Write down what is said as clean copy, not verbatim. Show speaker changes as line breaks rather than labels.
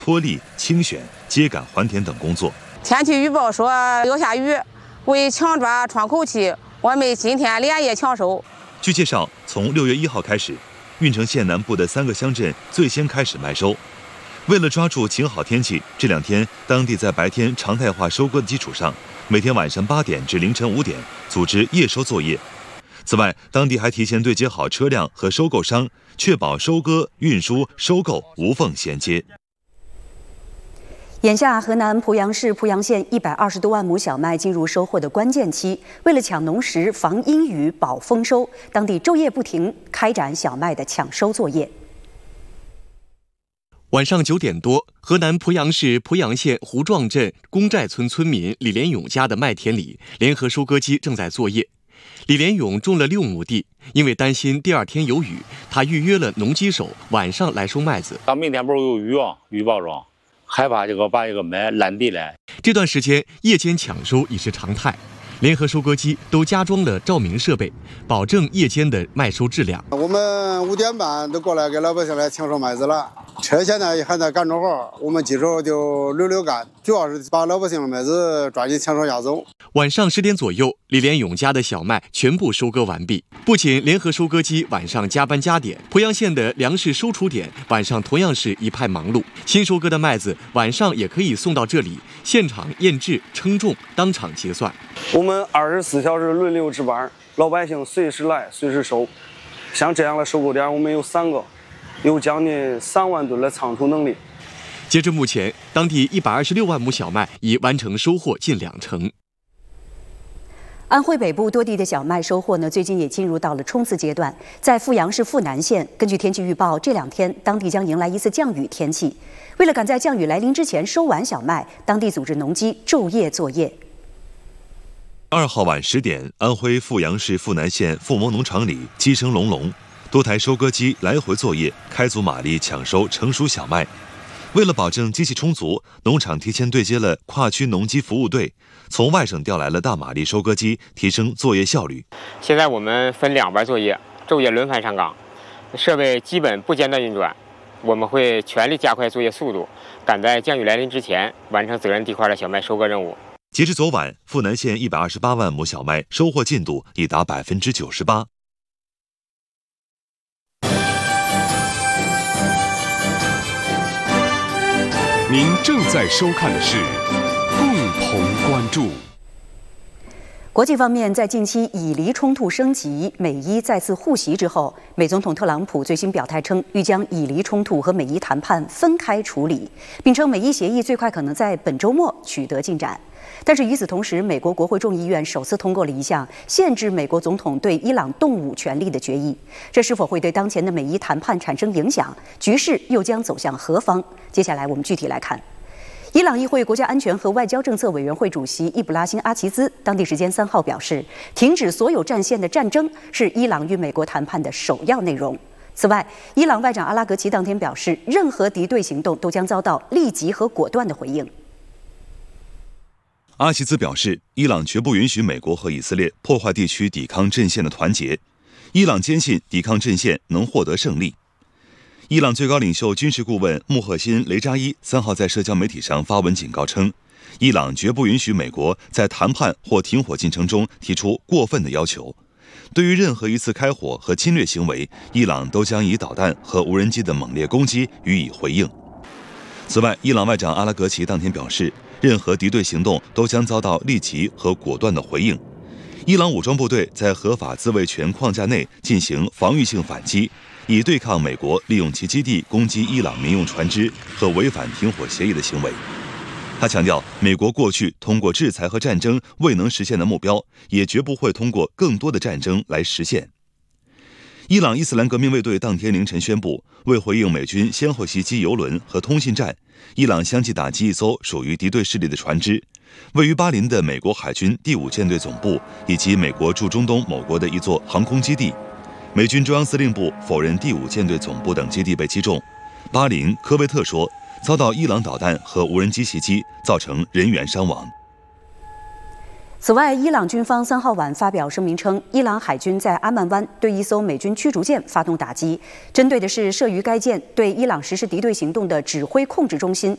坡砾、清选、秸秆还田等工作。
天气预报说要下雨，为抢抓窗口期，我们今天连夜抢收。
据介绍，从6月1号开始，运城县南部的3个乡镇最先开始麦收。为了抓住晴好天气，这2天当地在白天常态化收割的基础上，每天晚上8点至凌晨5点组织夜收作业。此外，当地还提前对接好车辆和收购商，确保收割、运输、收购无缝衔接。
眼下，河南濮阳市濮阳县120多万亩小麦进入收获的关键期。为了抢农时、防阴雨、保丰收，当地昼夜不停开展小麦的抢收作业。
晚上9点多，河南濮阳市濮阳县胡庄镇公寨村村民李连勇家的麦田里，联合收割机正在作业。李连勇种了6亩地，因为担心第2天有雨，他预约了农机手晚上来收麦子。
到明天不是有雨啊，预报中。害怕把这个麦烂地了。
这段时间夜间抢收已是常态，联合收割机都加装了照明设备，保证夜间的麦收质量。
我们5点半都过来给老百姓来抢收麦子了，车现在还在干着活，我们机手就溜干，主要是把老百姓的麦子抓紧抢收押走。
晚上10点左右，李连勇家的小麦全部收割完毕。不仅联合收割机晚上加班加点，濮阳县的粮食收储点晚上同样是一派忙碌。新收割的麦子晚上也可以送到这里，现场验制、称重，当场结算。
我们24小时轮流值班，老百姓随时来随时收。像这样的收购点，我们有3个，有将近3万吨的仓储能力。
截至目前，当地126万亩小麦已完成收获近20%。
安徽北部多地的小麦收获最近也进入到了冲刺阶段。在阜阳市阜南县，根据天气预报，这2天当地将迎来一次降雨天气。为了赶在降雨来临之前收完小麦，当地组织农机昼夜作业。
2号晚10点，安徽阜阳市阜南县阜蒙农场里鸡声隆隆，多台收割机来回作业，开足马力抢收成熟小麦。为了保证机器充足，农场提前对接了跨区农机服务队，从外省调来了大马力收割机，提升作业效率。
现在我们分2班作业，昼夜轮番上岗，设备基本不间断运转。我们会全力加快作业速度，赶在降雨来临之前完成责任地块的小麦收割任务。
截至昨晚，阜南县128万亩小麦收获进度已达98%。
您正在收看的是共同关注。
国际方面，在近期以黎冲突升级、美伊再次互袭之后，美总统特朗普最新表态称，欲将以黎冲突和美伊谈判分开处理，并称美伊协议最快可能在本周末取得进展。但是与此同时，美国国会众议院首次通过了一项限制美国总统对伊朗动武权利的决议，这是否会对当前的美伊谈判产生影响？局势又将走向何方？接下来我们具体来看。伊朗议会国家安全和外交政策委员会主席伊布拉辛·阿齐兹当地时间3号表示，停止所有战线的战争是伊朗与美国谈判的首要内容。此外，伊朗外长阿拉格齐当天表示，任何敌对行动都将遭到立即和果断的回应。
阿齐兹表示，伊朗绝不允许美国和以色列破坏地区抵抗阵线的团结，伊朗坚信抵抗阵线能获得胜利。伊朗最高领袖军事顾问穆赫辛·雷扎伊3号在社交媒体上发文警告称，伊朗绝不允许美国在谈判或停火进程中提出过分的要求。对于任何一次开火和侵略行为，伊朗都将以导弹和无人机的猛烈攻击予以回应。此外，伊朗外长阿拉格齐当天表示，任何敌对行动都将遭到立即和果断的回应。伊朗武装部队在合法自卫权框架内进行防御性反击，以对抗美国利用其基地攻击伊朗民用船只和违反停火协议的行为。他强调，美国过去通过制裁和战争未能实现的目标，也绝不会通过更多的战争来实现。伊朗伊斯兰革命卫队当天凌晨宣布，为回应美军先后袭击油轮和通信站，伊朗相继打击一艘属于敌对势力的船只。位于巴林的美国海军第5舰队总部以及美国驻中东某国的一座航空基地，美军中央司令部否认第5舰队总部等基地被击中。巴林、科威特说，遭到伊朗导弹和无人机袭击，造成人员伤亡。
此外，伊朗军方3号晚发表声明称，伊朗海军在阿曼湾对一艘美军驱逐舰发动打击，针对的是设于该舰对伊朗实施敌对行动的指挥控制中心